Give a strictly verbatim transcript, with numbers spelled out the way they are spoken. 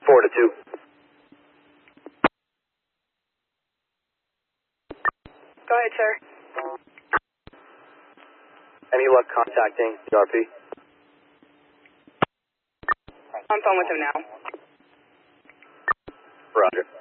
Four to two. Go ahead, sir. Any luck contacting the R P? On phone with him now. Roger.